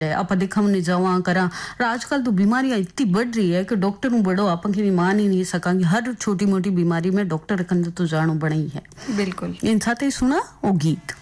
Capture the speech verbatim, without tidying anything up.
ਆਪਾਂ ਦੇਖਾਂ ਨਹੀਂ ਜਾਵਾਂ ਕਰਾਂ ਅੱਜ ਕੱਲ तो बीमारियां इतनी बढ़ रही है कि डॉक्टर ਨੂੰ ਬੜੋ ਆਪਾਂ ਕਿ मान ही नहीं सकांगे हर छोटी मोटी बीमारी में डॉक्टर रखने तो जानो बड़ा ही है। बिल्कुल इन साथ ही सुना वो गीत।